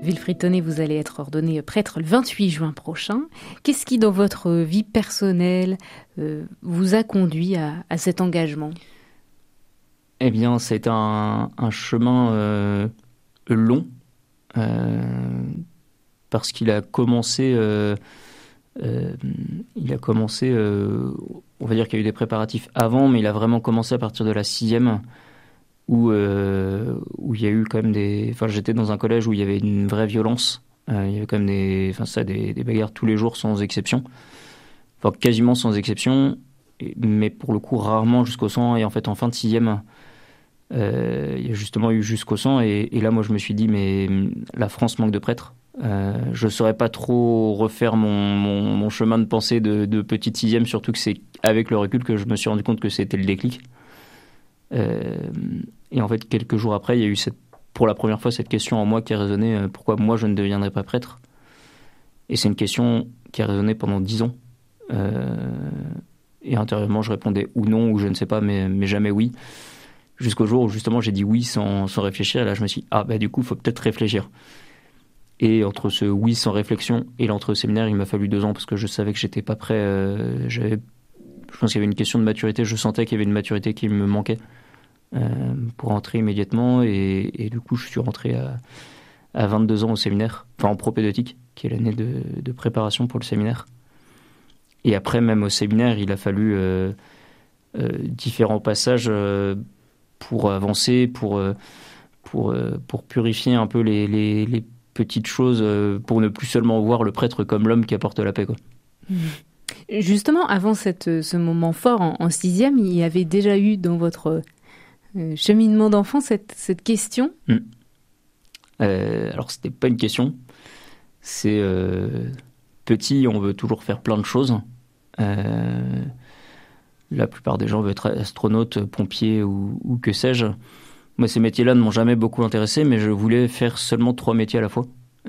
Wilfried Tonnet, vous allez être ordonné prêtre le 28 juin prochain. Qu'est-ce qui, dans votre vie personnelle, vous a conduit à cet engagement ? Eh bien, c'est un chemin long, parce qu'il a commencé... on va dire qu'il y a eu des préparatifs avant, mais il a vraiment commencé à partir de la 6e, où il y a eu quand même j'étais dans un collège où il y avait une vraie violence. Il y avait quand même des bagarres tous les jours sans exception. Enfin, quasiment sans exception, mais pour le coup rarement jusqu'au sang. Et en fait, en fin de 6e, il y a justement eu jusqu'au sang. Et là, moi, je me suis dit, mais la France manque de prêtres. Je ne saurais pas trop refaire mon chemin de pensée de petite 6e, surtout que c'est avec le recul que je me suis rendu compte que c'était le déclic. Et en fait, quelques jours après, il y a eu pour la première fois cette question en moi qui a résonné, pourquoi moi je ne deviendrais pas prêtre ? Et c'est une question qui a résonné pendant 10 ans. Et intérieurement, je répondais ou non, ou je ne sais pas, mais jamais oui. Jusqu'au jour où justement j'ai dit oui sans réfléchir. Et là, je me suis dit, du coup, il faut peut-être réfléchir. Et entre ce oui sans réflexion et l'entrée au séminaire, il m'a fallu 2 ans parce que je savais que j'étais pas prêt. Je pense qu'il y avait une question de maturité. Je sentais qu'il y avait une maturité qui me manquait pour entrer immédiatement. Et du coup, je suis rentré à 22 ans au séminaire, enfin en propédeutique, qui est l'année de préparation pour le séminaire. Et après, même au séminaire, il a fallu différents passages pour avancer, pour purifier un peu les petites choses, pour ne plus seulement voir le prêtre comme l'homme qui apporte la paix, quoi. Justement, avant ce moment fort en 6e, il y avait déjà eu dans votre cheminement d'enfant cette question ? Alors, c'était pas une question. C'est petit, on veut toujours faire plein de choses. La plupart des gens veulent être astronaute, pompier ou que sais-je. Moi, ces métiers-là ne m'ont jamais beaucoup intéressé, mais je voulais faire seulement 3 métiers à la fois.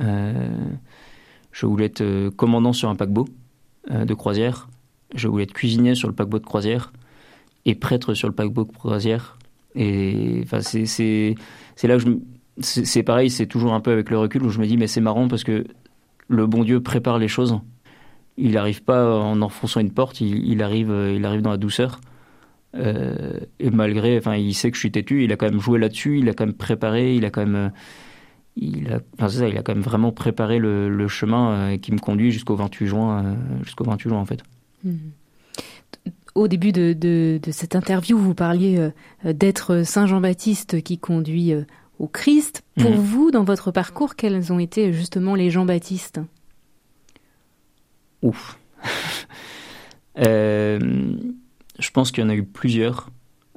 Je voulais être commandant sur un paquebot de croisière. Je voulais être cuisinier sur le paquebot de croisière et prêtre sur le paquebot de croisière. Et enfin, c'est là que c'est pareil, c'est toujours un peu avec le recul où je me dis, mais c'est marrant parce que le bon Dieu prépare les choses. Il n'arrive pas en enfonçant une porte, il arrive dans la douceur. Et malgré, il sait que je suis têtu, il a quand même joué là-dessus, il a quand même préparé, il a quand même vraiment préparé le chemin qui me conduit jusqu'au 28 juin en fait. Au début de cette interview, vous parliez d'être Saint Jean-Baptiste qui conduit au Christ. Pour vous, dans votre parcours, quels ont été justement les Jean-Baptistes ? Ouf. Je pense qu'il y en a eu plusieurs.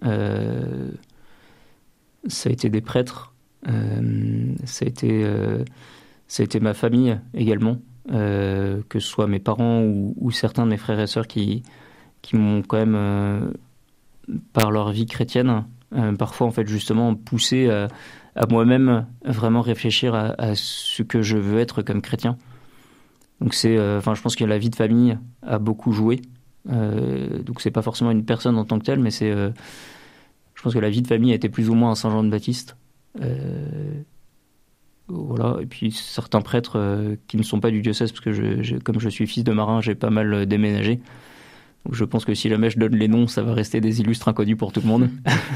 Ça a été des prêtres. Ça a été ma famille également. Que ce soit mes parents ou certains de mes frères et sœurs qui m'ont quand même, par leur vie chrétienne, parfois en fait justement poussé à moi-même vraiment réfléchir à ce que je veux être comme chrétien. Donc je pense que la vie de famille a beaucoup joué. Donc c'est pas forcément une personne en tant que telle, mais je pense que la vie de famille a été plus ou moins un Saint Jean-Baptiste. Voilà. Et puis certains prêtres qui ne sont pas du diocèse, parce que comme je suis fils de marin, j'ai pas mal déménagé. Donc je pense que si jamais je donne les noms, ça va rester des illustres inconnus pour tout le monde.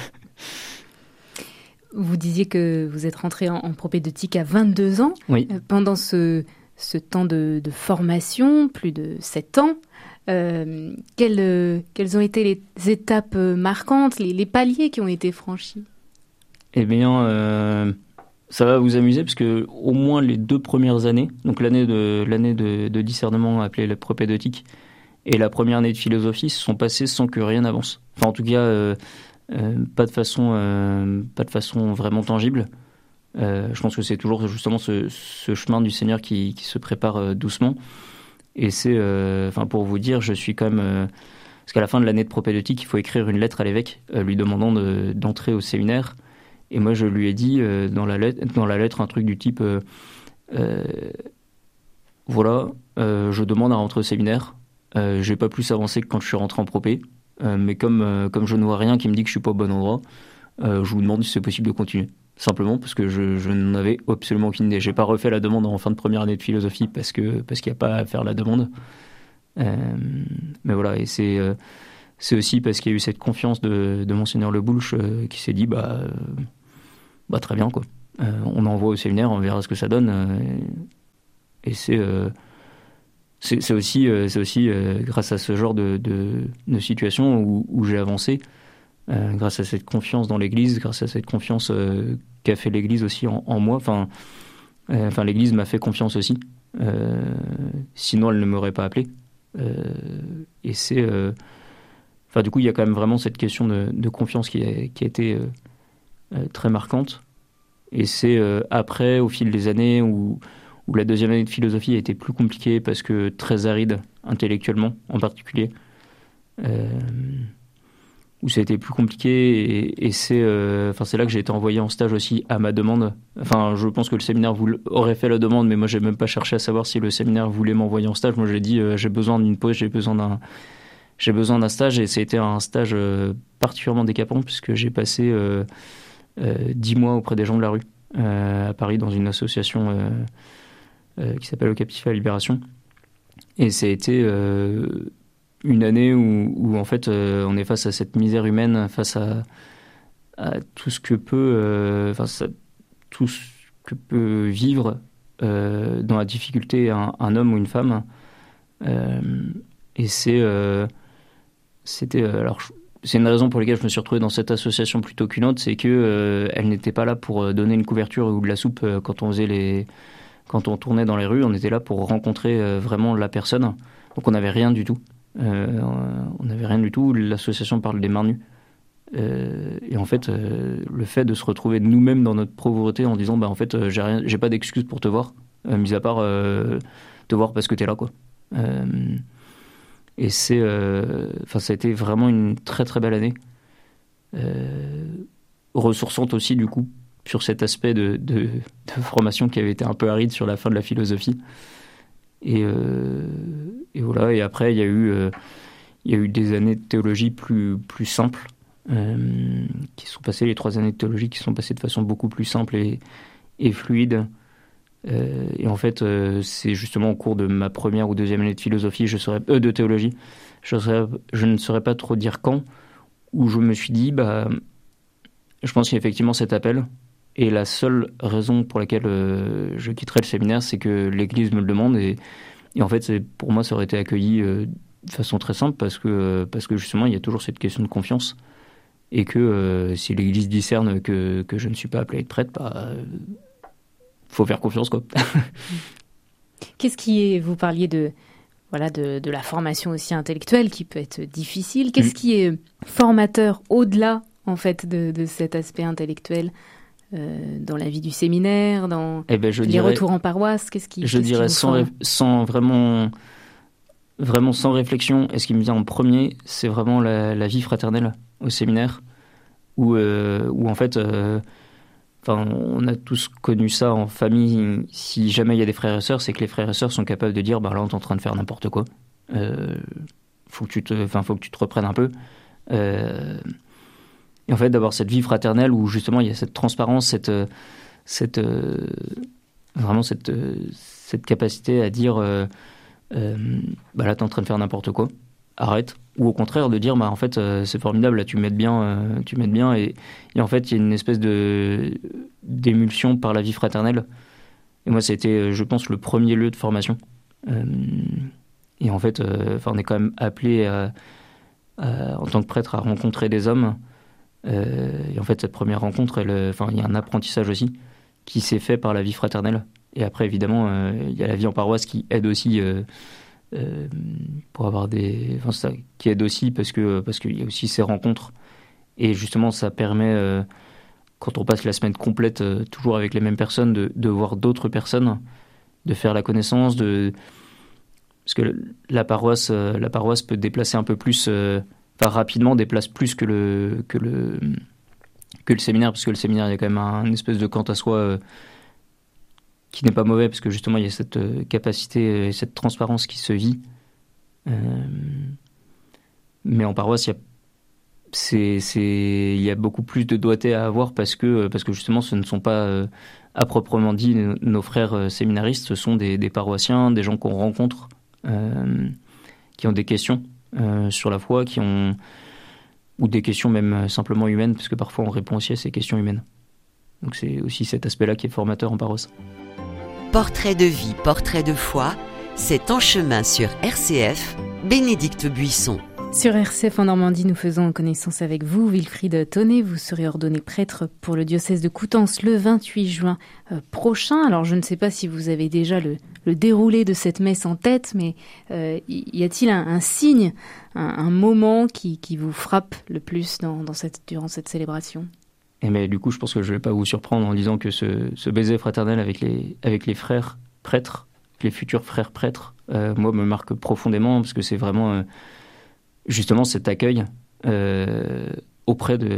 Vous disiez que vous êtes rentré en propédeutique à 22 ans. Oui. Pendant ce temps de formation, plus de 7 ans, quelles ont été les étapes marquantes, les paliers qui ont été franchis ? Eh bien, ça va vous amuser parce que au moins les 2 premières années, donc l'année de discernement appelée la propédeutique et la première année de philosophie, se sont passées sans que rien n'avance. Enfin, en tout cas, pas de façon vraiment tangible. Je pense que c'est toujours justement ce chemin du Seigneur qui se prépare doucement. Et c'est, pour vous dire, je suis quand même... parce qu'à la fin de l'année de propédeutique, il faut écrire une lettre à l'évêque lui demandant d'entrer au séminaire. Et moi, je lui ai dit dans la lettre un truc du type voilà, je demande à rentrer au séminaire. J'ai pas plus avancé que quand je suis rentré en propé. Mais comme je ne vois rien qui me dit que je suis pas au bon endroit, je vous demande si c'est possible de continuer. simplement parce que je n'en avais absolument aucune idée. J'ai pas refait la demande en fin de première année de philosophie parce qu'il n'y a pas à faire la demande. Mais voilà, et c'est aussi parce qu'il y a eu cette confiance de Monseigneur Le Boulch qui s'est dit très bien, quoi. On envoie au séminaire, on verra ce que ça donne. Et c'est aussi grâce à ce genre de situation où j'ai avancé, grâce à cette confiance dans l'Église, grâce à cette confiance qu'a fait l'Église aussi en moi. Enfin, l'Église m'a fait confiance aussi. Sinon, elle ne m'aurait pas appelé. Et c'est... du coup, il y a quand même vraiment cette question de confiance qui a été très marquante. Et c'est après, au fil des années, où la deuxième année de philosophie a été plus compliquée parce que très aride, intellectuellement en particulier, où ça a été plus compliqué. Et c'est là que j'ai été envoyé en stage aussi à ma demande. Enfin, je pense que le séminaire aurait fait la demande, mais moi, j'ai même pas cherché à savoir si le séminaire voulait m'envoyer en stage. Moi, j'ai dit, j'ai besoin d'une pause, j'ai besoin d'un stage, et c'était un stage particulièrement décapant puisque j'ai passé 10 mois auprès des gens de la rue à Paris dans une association qui s'appelle Le Captif à la Libération. Et ça a été une année où en fait on est face à cette misère humaine, face à tout ce que peut vivre dans la difficulté un homme ou une femme. Et c'était c'est une raison pour laquelle je me suis retrouvé dans cette association plutôt qu'une autre, c'est que elle n'était pas là pour donner une couverture ou de la soupe quand on tournait dans les rues. On était là pour rencontrer vraiment la personne. Donc on n'avait rien du tout. L'association parle des mains nues. Et en fait, le fait de se retrouver nous-mêmes dans notre pauvreté en disant, en fait, j'ai pas d'excuse pour te voir, mis à part te voir parce que t'es là, quoi. Et ça a été vraiment une très très belle année, ressourçante aussi du coup sur cet aspect de formation qui avait été un peu aride sur la fin de la philosophie. Et voilà. Et après il y a eu des années de théologie plus simples qui sont passées, les 3 années de théologie qui sont passées de façon beaucoup plus simple et fluide. Et en fait, c'est justement au cours de ma première ou deuxième année de philosophie, de théologie, je ne saurais pas trop dire quand, où je me suis dit, je pense qu'il y a effectivement cet appel. Et la seule raison pour laquelle je quitterai le séminaire, c'est que l'Église me le demande. Et en fait, pour moi, ça aurait été accueilli de façon très simple parce que justement, il y a toujours cette question de confiance. Et que si l'Église discerne que je ne suis pas appelé à être prêtre, faut faire confiance, quoi. Qu'est-ce qui est, vous parliez de la formation aussi intellectuelle qui peut être difficile. Qu'est-ce qui est formateur au-delà, en fait, de cet aspect intellectuel dans la vie du séminaire, dans les retours en paroisse? Je dirais sans vraiment sans réflexion. Et ce qui me vient en premier, c'est vraiment la vie fraternelle au séminaire, où en fait... on a tous connu ça en famille. Si jamais il y a des frères et sœurs, c'est que les frères et sœurs sont capables de dire là, on est en train de faire n'importe quoi. Faut que tu te reprennes un peu. Et en fait, d'avoir cette vie fraternelle où justement il y a cette transparence, cette capacité à dire là, t'es en train de faire n'importe quoi. Arrête. Ou au contraire de dire en fait c'est formidable, là tu m'aides bien et en fait il y a une espèce d'émulsion par la vie fraternelle. Et moi ça a été je pense le premier lieu de formation. Et en fait on est quand même appelé en tant que prêtre à rencontrer des hommes, et en fait cette première rencontre il y a un apprentissage aussi qui s'est fait par la vie fraternelle. Et après évidemment il y a la vie en paroisse qui aide aussi pour avoir qui aide aussi parce qu'il y a aussi ces rencontres, et justement ça permet quand on passe la semaine complète toujours avec les mêmes personnes de voir d'autres personnes, de faire la connaissance parce que la paroisse peut déplacer un peu plus, rapidement déplace plus que le séminaire, parce que le séminaire il y a quand même un espèce de quant à soi qui n'est pas mauvais, parce que justement il y a cette capacité et cette transparence qui se vit. Mais en paroisse, il y a beaucoup plus de doigté à avoir parce que justement ce ne sont pas à proprement dit nos frères séminaristes, ce sont des paroissiens, des gens qu'on rencontre qui ont des questions sur la foi, ou des questions même simplement humaines, parce que parfois on répond aussi à ces questions humaines. Donc c'est aussi cet aspect-là qui est formateur en paroisse. Portrait de vie, portrait de foi, c'est En chemin sur RCF, Bénédicte Buisson. Sur RCF en Normandie, nous faisons connaissance avec vous, Wilfried Tonnet. Vous serez ordonné prêtre pour le diocèse de Coutances le 28 juin prochain. Alors je ne sais pas si vous avez déjà le déroulé de cette messe en tête, mais y a-t-il un signe, un moment qui vous frappe le plus durant cette célébration ? Et mais du coup, je pense que je ne vais pas vous surprendre en disant que ce baiser fraternel avec les frères prêtres, les futurs frères prêtres, moi me marque profondément, parce que c'est vraiment justement cet accueil auprès de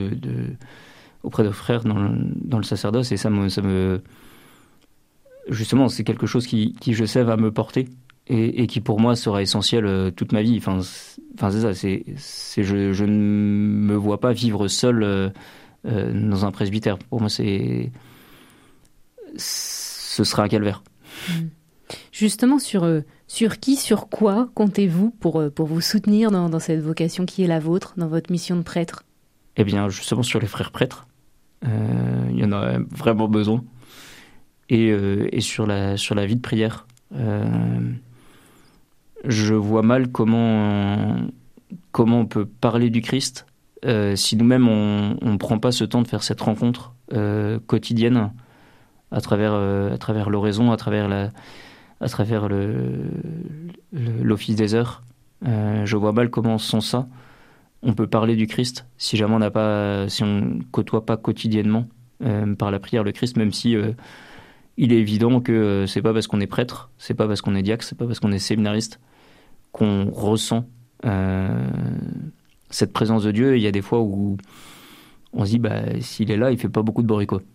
frères dans le sacerdoce, et ça me justement c'est quelque chose qui je sais va me porter et qui pour moi sera essentiel toute ma vie. Enfin c'est ça, je ne me vois pas vivre seul dans un presbytère. Pour moi ce sera un calvaire. Justement, sur qui, sur quoi comptez-vous pour vous soutenir dans cette vocation qui est la vôtre, dans votre mission de prêtre ? Eh bien, justement, sur les frères prêtres. Il y en a vraiment besoin. Et sur la vie de prière. Je vois mal comment on peut parler du Christ si nous-mêmes, on ne prend pas ce temps de faire cette rencontre quotidienne à travers l'oraison, à travers l'office des heures. Je vois mal comment, sans ça, on peut parler du Christ si on ne côtoie pas quotidiennement par la prière le Christ, même si il est évident que c'est pas parce qu'on est prêtre, c'est pas parce qu'on est diacre, c'est pas parce qu'on est séminariste qu'on ressent cette présence de Dieu. Il y a des fois où on se dit s'il est là, il fait pas beaucoup de bruit, quoi.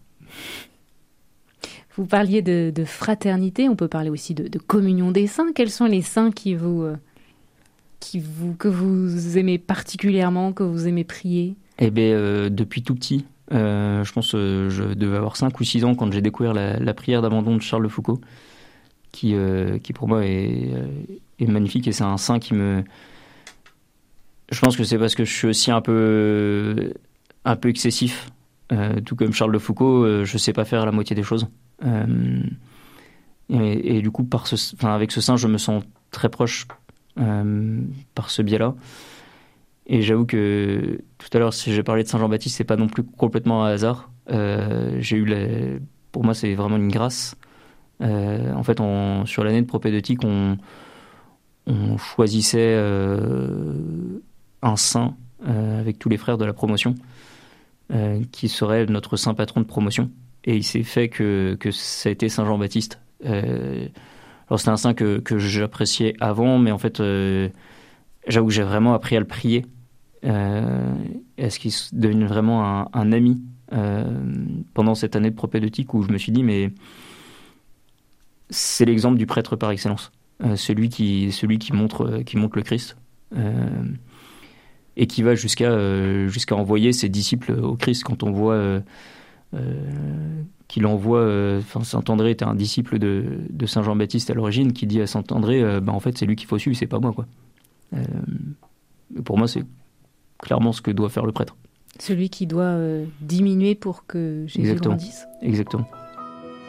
Vous parliez de fraternité, on peut parler aussi de communion des saints. Quels sont les saints que vous aimez particulièrement, que vous aimez prier ? Eh bien, depuis tout petit, je pense que je devais avoir 5 ou 6 ans quand j'ai découvert la prière d'abandon de Charles de Foucauld, qui pour moi est magnifique, et c'est un saint qui me... Je pense que c'est parce que je suis aussi un peu excessif, tout comme Charles de Foucauld, je sais pas faire la moitié des choses. Et du coup, avec ce saint, je me sens très proche par ce biais-là. Et j'avoue que tout à l'heure, si j'ai parlé de Saint Jean-Baptiste, c'est pas non plus complètement un hasard. Pour moi, c'est vraiment une grâce. En fait, sur l'année de propédeutique, on choisissait un saint avec tous les frères de la promotion qui serait notre saint patron de promotion. Et il s'est fait que ça a été Saint Jean-Baptiste. Alors c'était un saint que j'appréciais avant, mais en fait, j'avoue que j'ai vraiment appris à le prier. Est-ce qu'il est devenu vraiment un ami pendant cette année de propédeutique où je me suis dit, mais c'est l'exemple du prêtre par excellence. Celui qui montre le Christ. Et qui va jusqu'à envoyer ses disciples au Christ. Quand on voit qu'il envoie... Saint André était un disciple de Saint Jean-Baptiste à l'origine, qui dit à Saint André, en fait, c'est lui qu'il faut suivre, c'est pas moi, quoi. Pour moi, c'est clairement ce que doit faire le prêtre. Celui qui doit diminuer pour que Jésus grandisse. Exactement.